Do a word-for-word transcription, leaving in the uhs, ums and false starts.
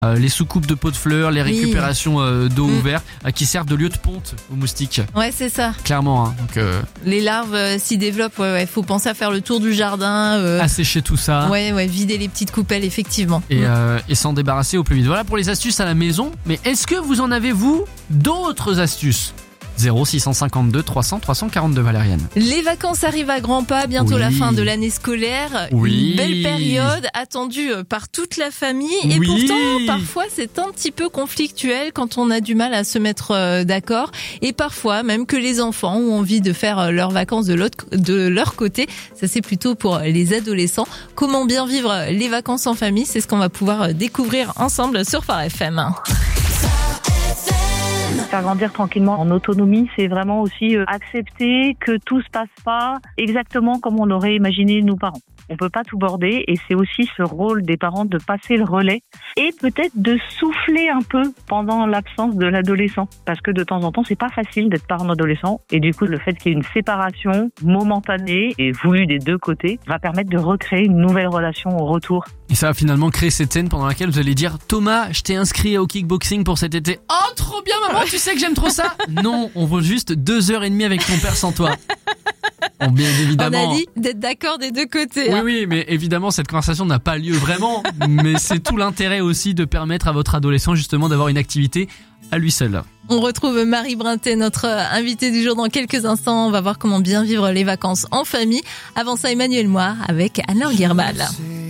Euh, les soucoupes de pots de fleurs, les récupérations euh, d'eau mmh. ouverte euh, qui servent de lieu de ponte aux moustiques. Ouais, c'est ça. Clairement. Hein, donc, euh, les larves euh, s'y développent. Ouais, ouais. Faut penser à faire le tour du jardin. Euh... Assécher tout ça. Ouais, ouais. Vider les petites coupelles, effectivement. Et, mmh. euh, et s'en débarrasser au plus vite. Voilà pour les astuces à la maison. Mais est-ce que vous en avez, vous, d'autres astuces ? zéro six cent cinquante-deux trois cents trois cent quarante-deux Valériane. Les vacances arrivent à grands pas, bientôt oui. la fin de l'année scolaire. Oui. Une belle période attendue par toute la famille. Et oui. pourtant, parfois, c'est un petit peu conflictuel quand on a du mal à se mettre d'accord. Et parfois, même que les enfants ont envie de faire leurs vacances de, l'autre, de leur côté. Ça, c'est plutôt pour les adolescents. Comment bien vivre les vacances en famille, c'est ce qu'on va pouvoir découvrir ensemble sur Phare F M. Faire grandir tranquillement en autonomie, c'est vraiment aussi accepter que tout se passe pas exactement comme on l'aurait imaginé nous parents. On peut pas tout border et c'est aussi ce rôle des parents de passer le relais et peut-être de souffler un peu pendant l'absence de l'adolescent. Parce que de temps en temps, c'est pas facile d'être parent d'adolescent et du coup, le fait qu'il y ait une séparation momentanée et voulue des deux côtés va permettre de recréer une nouvelle relation au retour. Et ça va finalement créer cette scène pendant laquelle vous allez dire « Thomas, je t'ai inscrit au kickboxing pour cet été. » « Oh, trop bien maman, tu sais que j'aime trop ça !» Non, on veut juste deux heures et demie avec ton père sans toi. Bon, bien évidemment. On a dit d'être d'accord des deux côtés. Oui, hein. oui, mais évidemment, cette conversation n'a pas lieu vraiment. Mais c'est tout l'intérêt aussi de permettre à votre adolescent justement d'avoir une activité à lui seul. On retrouve Marie Brintet, notre invitée du jour, dans quelques instants. On va voir comment bien vivre les vacances en famille. Avant ça, Emmanuel Moir avec Anne-Laure Guirbal.